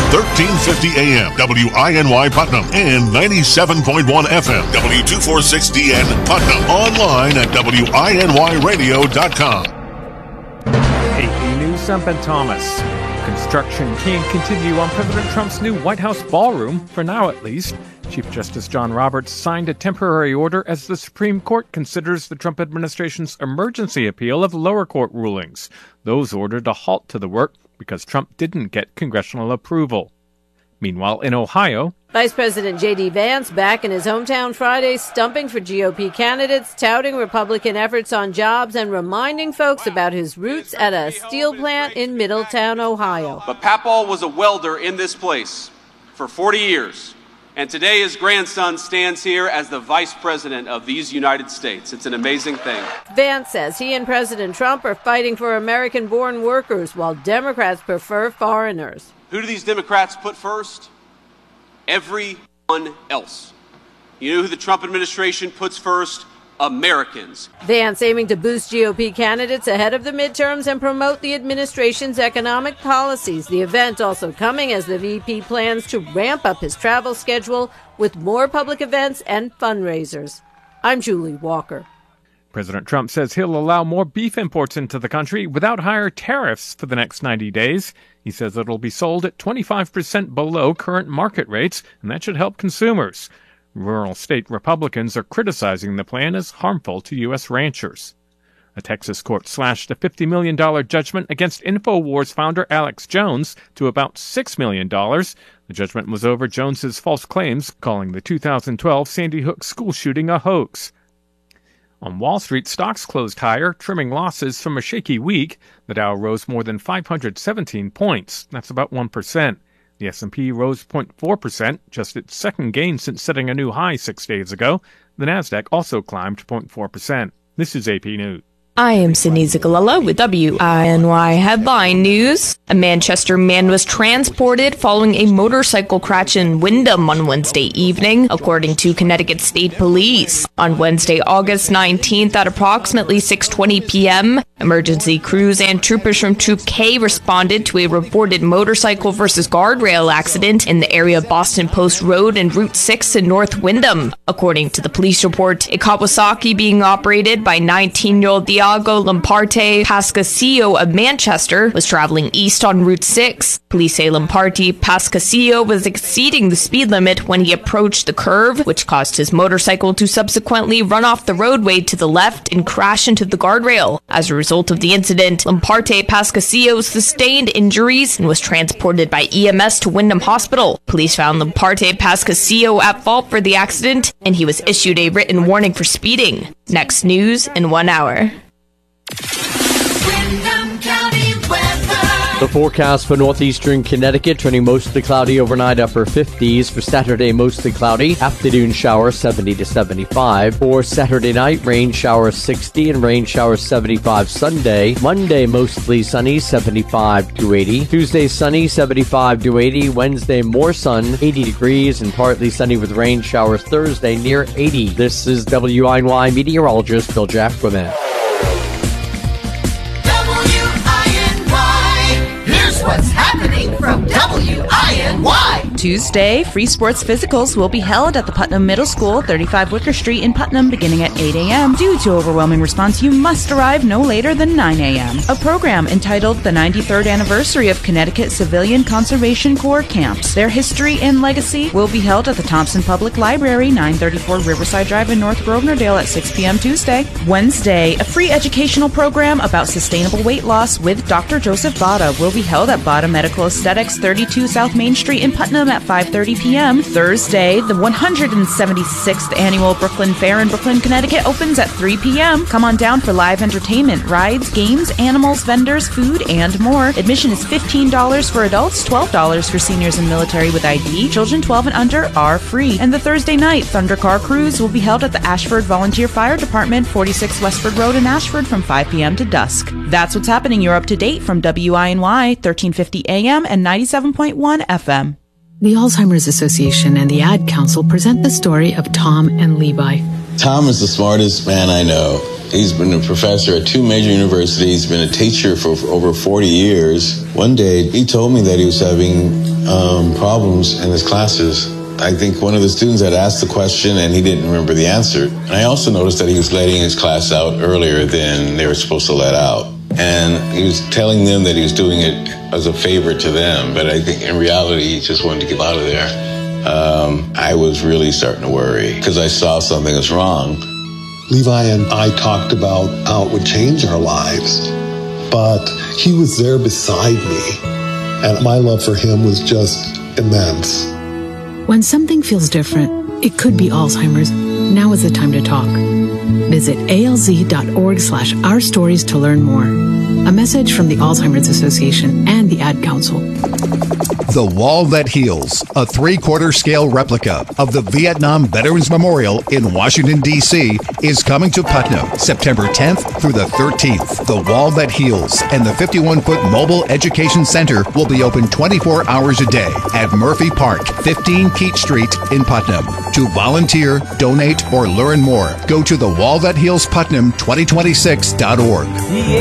1350 AM, WINY Putnam, and 97.1 FM, W246DN Putnam. Online at WINYradio.com. AP News, I'm Ben Thomas. Construction can continue on President Trump's new White House ballroom, for now at least. Chief Justice John Roberts signed a temporary order as the Supreme Court considers the Trump administration's emergency appeal of lower court rulings. Those ordered a halt to the work because Trump didn't get congressional approval. Meanwhile, in Ohio, Vice President J.D. Vance back in his hometown Friday, stumping for GOP candidates, touting Republican efforts on jobs, and reminding folks about his roots at a steel plant in Middletown, Ohio. But Papal was a welder in this place for 40 years. And today his grandson stands here as the Vice President of these United States. It's an amazing thing. Vance says he and President Trump are fighting for American-born workers while Democrats prefer foreigners. Who do these Democrats put first? Everyone else. You know who the Trump administration puts first? Americans. Vance aiming to boost GOP candidates ahead of the midterms and promote the administration's economic policies. The event also coming as the VP plans to ramp up his travel schedule with more public events and fundraisers. I'm Julie Walker. President Trump says he'll allow more beef imports into the country without higher tariffs for the next 90 days. He says it'll be sold at 25% below current market rates, and that should help consumers. Rural state Republicans are criticizing the plan as harmful to U.S. ranchers. A Texas court slashed a $50 million judgment against InfoWars founder Alex Jones to about $6 million. The judgment was over Jones's false claims, calling the 2012 Sandy Hook school shooting a hoax. On Wall Street, stocks closed higher, trimming losses from a shaky week. The Dow rose more than 517 points. That's about 1%. The S&P rose 0.4%, just its second gain since setting a new high 6 days ago. The Nasdaq also climbed 0.4%. This is AP News. I am Sydney Zigalella with WINY Headline News. A Manchester man was transported following a motorcycle crash in Windham on Wednesday evening, according to Connecticut State Police. On Wednesday, August 19th at approximately 6:20 p.m., emergency crews and troopers from Troop K responded to a reported motorcycle versus guardrail accident in the area of Boston Post Road and Route 6 in North Windham. According to the police report, a Kawasaki being operated by 19-year-old Diego Lamparte Pascasio of Manchester was traveling east on Route 6. Police say Lamparte Pascasio was exceeding the speed limit when he approached the curve, which caused his motorcycle to subsequently run off the roadway to the left and crash into the guardrail. As a result of the incident, Lamparte Pascasio sustained injuries and was transported by EMS to Windham Hospital. Police found Lamparte Pascasio at fault for the accident, and he was issued a written warning for speeding. Next news in 1 hour. Windham County weather. The forecast for northeastern Connecticut, turning mostly cloudy overnight, upper 50s. For Saturday, mostly cloudy. Afternoon shower, 70 to 75. For Saturday night, rain showers 60 and rain showers 75 Sunday. Monday, mostly sunny, 75 to 80. Tuesday, sunny, 75 to 80. Wednesday, more sun, 80 degrees and partly sunny with rain showers Thursday, near 80. This is WINY meteorologist Phil Jackman. What's happening from WINY? Tuesday, free sports physicals will be held at the Putnam Middle School, 35 Wicker Street in Putnam, beginning at 8 a.m. Due to overwhelming response, you must arrive no later than 9 a.m. A program entitled The 93rd Anniversary of Connecticut Civilian Conservation Corps Camps. Their history and legacy will be held at the Thompson Public Library, 934 Riverside Drive in North Grosvenor-Dale at 6 p.m. Tuesday. Wednesday, a free educational program about sustainable weight loss with Dr. Joseph Bada will be held at Bada Medical Aesthetics, 32 South Main Street in Putnam at 5:30 p.m. Thursday, the 176th Annual Brooklyn Fair in Brooklyn, Connecticut opens at 3 p.m. Come on down for live entertainment, rides, games, animals, vendors, food, and more. Admission is $15 for adults, $12 for seniors and military with ID. Children 12 and under are free. And the Thursday night Thunder Car Cruise will be held at the Ashford Volunteer Fire Department, 46 Westford Road in Ashford from 5 p.m. to dusk. That's what's happening. You're up to date from WINY, 1350 AM and 97.1 FM. The Alzheimer's Association and the Ad Council present the story of Tom and Levi. Tom is the smartest man I know. He's been a professor at 2 major universities, been a teacher for over 40 years. One day, he told me that he was having problems in his classes. I think one of the students had asked the question and he didn't remember the answer. And I also noticed that he was letting his class out earlier than they were supposed to let out. And he was telling them that he was doing it as a favor to them, but I think in reality he just wanted to get out of there. I was really starting to worry because I saw something was wrong. Levi and I talked about how it would change our lives, but he was there beside me, and my love for him was just immense. When something feels different, it could be Alzheimer's. Now is the time to talk. Visit alz.org/ourstories to learn more. A message from the Alzheimer's Association and the Ad Council. The Wall That Heals, a 3/4 scale replica of the Vietnam Veterans Memorial in Washington, D.C., is coming to Putnam September 10th through the 13th. The Wall That Heals and the 51-foot Mobile Education Center will be open 24 hours a day at Murphy Park, 15 Keach Street in Putnam. To volunteer, donate, or learn more, go to thewallthathealsputnam2026.org.